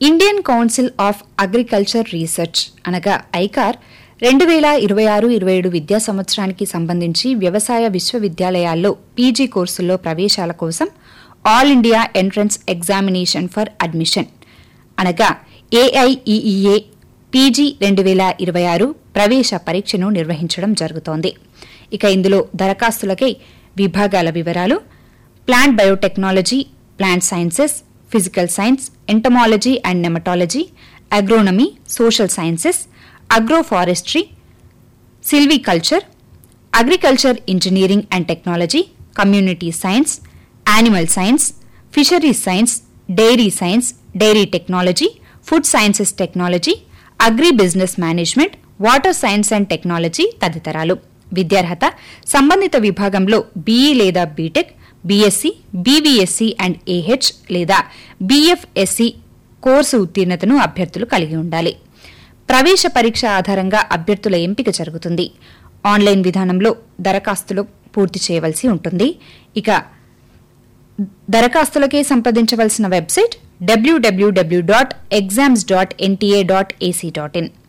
Indian council of agriculture research అనగా ICAR 2026-27 విద్యా సంవత్సరానికి సంబంధించి వ్యవసాయ విశ్వవిద్యాలయాల్లో పీజీ కోర్సుల్లో ప్రవేశాల కోసం all India entrance examination for admission అనగా AIEEA పీజీ 2026 ప్రవేశ పరీక్షను నిర్వహించడం జరుగుతోంది. ఇక ఇందులో దరఖాస్తులకై విభాగాల వివరాలు: plant biotechnology, plant sciences, physical science, entomology and నెమటాలజీ, agronomy, social sciences, agroforestry, silviculture, agriculture engineering and technology, community science, animal science, fisheries science, dairy technology, food sciences technology, agri business management, water science and technology తదితరాలు. విద్యార్హత సంబంధిత విభాగంలో BE లేదా BTech, BSc, BVSc and AH లేదా BFSc course ఉత్తీర్ణతను అభ్యర్థులు కలిగి ఉండాలి. ప్రవేశ పరీక్ష ఆధారంగా అభ్యర్థుల ఎంపిక జరుగుతుంది. ఆన్లైన్ విధానంలో దరఖాస్తులు పూర్తి చేయవలసి ఉంటుంది. ఇక దరఖాస్తులకే సంప్రదించవలసిన వెబ్సైట్ www.exams.nta.ac.in.